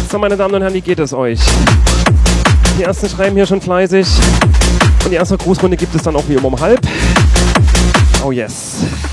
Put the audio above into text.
So, meine Damen und Herren, wie geht es euch? Die ersten schreiben hier schon fleißig. Und die erste Grußrunde gibt es dann auch wie immer um halb. Oh yes.